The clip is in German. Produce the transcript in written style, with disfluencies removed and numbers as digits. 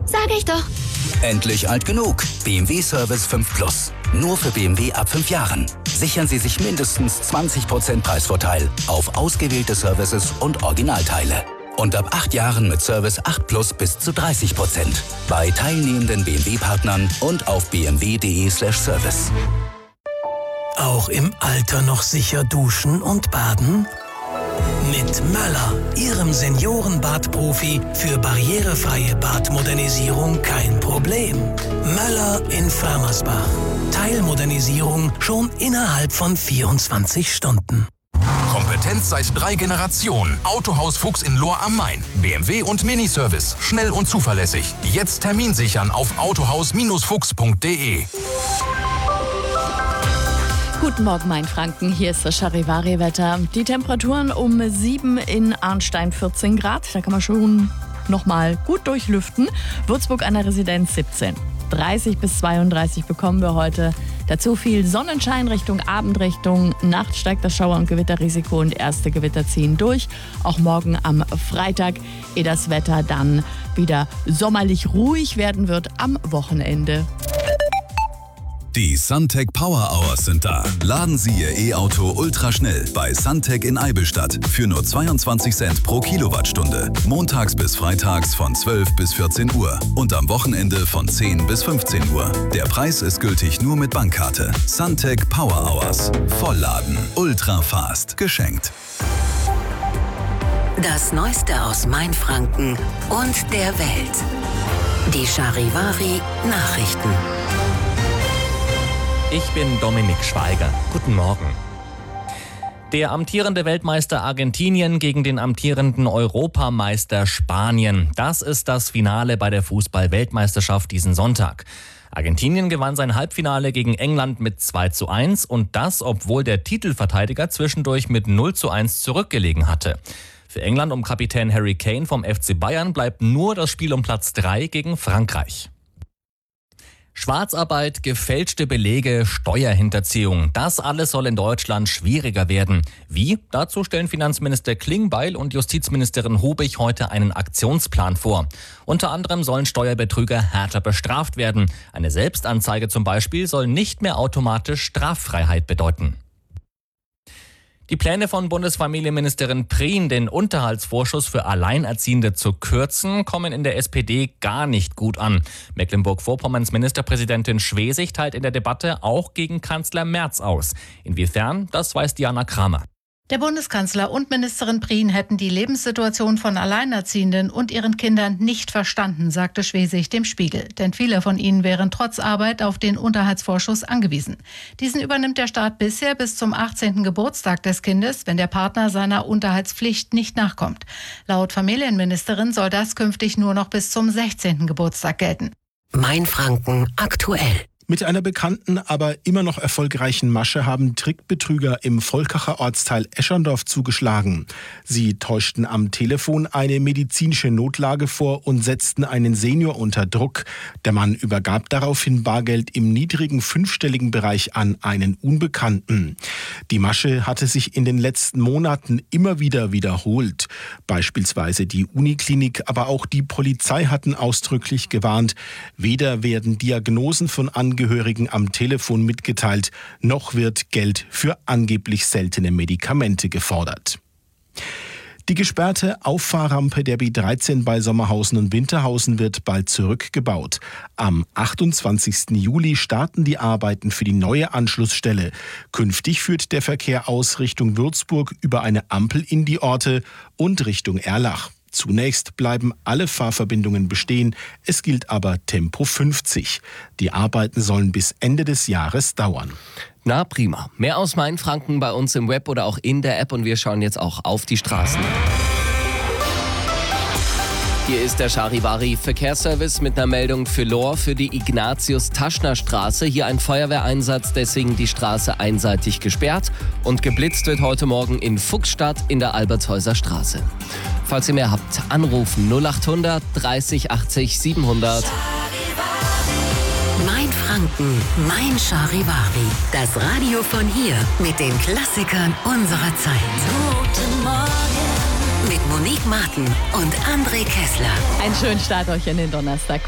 Sag ich doch. Endlich alt genug. BMW Service 5 Plus. Nur für BMW ab 5 Jahren. Sichern Sie sich mindestens 20% Preisvorteil auf ausgewählte Services und Originalteile. Und ab 8 Jahren mit Service 8 Plus bis zu 30%. Bei teilnehmenden BMW-Partnern und auf bmw.de/service. Auch im Alter noch sicher duschen und baden? Mit Möller, Ihrem Seniorenbadprofi, für barrierefreie Badmodernisierung kein Problem. Möller in Fermersbach. Teilmodernisierung schon innerhalb von 24 Stunden. Kompetenz seit 3 Generationen. Autohaus Fuchs in Lohr am Main. BMW und Miniservice. Schnell und zuverlässig. Jetzt Termin sichern auf autohaus-fuchs.de. Guten Morgen, Mainfranken. Hier ist das Charivari-Wetter. Die Temperaturen um 7 in Arnstein 14 Grad. Da kann man schon noch mal gut durchlüften. Würzburg an der Residenz 17. 30 bis 32 bekommen wir heute. Dazu viel Sonnenschein Richtung Abendrichtung. Nacht steigt das Schauer- und Gewitterrisiko und erste Gewitter ziehen durch. Auch morgen am Freitag, ehe das Wetter dann wieder sommerlich ruhig werden wird am Wochenende. Die Suntec Power Hours sind da. Laden Sie Ihr E-Auto ultraschnell bei Suntec in Eibelstadt für nur 22 Cent pro Kilowattstunde. Montags bis freitags von 12 bis 14 Uhr und am Wochenende von 10 bis 15 Uhr. Der Preis ist gültig nur mit Bankkarte. Suntec Power Hours. Vollladen. Ultra fast. Geschenkt. Das Neueste aus Mainfranken und der Welt. Die Charivari Nachrichten. Ich bin Dominik Schweiger. Guten Morgen. Der amtierende Weltmeister Argentinien gegen den amtierenden Europameister Spanien. Das ist das Finale bei der Fußball-Weltmeisterschaft diesen Sonntag. Argentinien gewann sein Halbfinale gegen England mit 2:1 und das, obwohl der Titelverteidiger zwischendurch mit 0:1 zurückgelegen hatte. Für England um Kapitän Harry Kane vom FC Bayern bleibt nur das Spiel um Platz 3 gegen Frankreich. Schwarzarbeit, gefälschte Belege, Steuerhinterziehung. Das alles soll in Deutschland schwieriger werden. Wie? Dazu stellen Finanzminister Klingbeil und Justizministerin Hubig heute einen Aktionsplan vor. Unter anderem sollen Steuerbetrüger härter bestraft werden. Eine Selbstanzeige zum Beispiel soll nicht mehr automatisch Straffreiheit bedeuten. Die Pläne von Bundesfamilienministerin Prien, den Unterhaltsvorschuss für Alleinerziehende zu kürzen, kommen in der SPD gar nicht gut an. Mecklenburg-Vorpommerns Ministerpräsidentin Schwesig teilt in der Debatte auch gegen Kanzler Merz aus. Inwiefern, das weiß Diana Kramer. Der Bundeskanzler und Ministerin Prien hätten die Lebenssituation von Alleinerziehenden und ihren Kindern nicht verstanden, sagte Schwesig dem Spiegel. Denn viele von ihnen wären trotz Arbeit auf den Unterhaltsvorschuss angewiesen. Diesen übernimmt der Staat bisher bis zum 18. Geburtstag des Kindes, wenn der Partner seiner Unterhaltspflicht nicht nachkommt. Laut Familienministerin soll das künftig nur noch bis zum 16. Geburtstag gelten. Mainfranken aktuell. Mit einer bekannten, aber immer noch erfolgreichen Masche haben Trickbetrüger im Volkacher Ortsteil Escherndorf zugeschlagen. Sie täuschten am Telefon eine medizinische Notlage vor und setzten einen Senior unter Druck. Der Mann übergab daraufhin Bargeld im niedrigen fünfstelligen Bereich an einen Unbekannten. Die Masche hatte sich in den letzten Monaten immer wieder wiederholt. Beispielsweise die Uniklinik, aber auch die Polizei hatten ausdrücklich gewarnt. Weder werden Diagnosen von Angehörigen am Telefon mitgeteilt, noch wird Geld für angeblich seltene Medikamente gefordert. Die gesperrte Auffahrrampe der B13 bei Sommerhausen und Winterhausen wird bald zurückgebaut. Am 28. Juli starten die Arbeiten für die neue Anschlussstelle. Künftig führt der Verkehr aus Richtung Würzburg über eine Ampel in die Orte und Richtung Erlach. Zunächst bleiben alle Fahrverbindungen bestehen, es gilt aber Tempo 50. Die Arbeiten sollen bis Ende des Jahres dauern. Na prima. Mehr aus Mainfranken bei uns im Web oder auch in der App und wir schauen jetzt auch auf die Straßen. Hier ist der Charivari Verkehrsservice mit einer Meldung für Lohr für die Ignatius-Taschner-Straße. Hier ein Feuerwehreinsatz, deswegen die Straße einseitig gesperrt. Und geblitzt wird heute Morgen in Fuchsstadt in der Albertshäuser Straße. Falls ihr mehr habt, anrufen 0800 30 80 700. Mainfranken, mein Charivari. Das Radio von hier mit den Klassikern unserer Zeit. Guten Morgen. Mit Monique Martin und André Kessler. Einen schönen Start euch in den Donnerstag.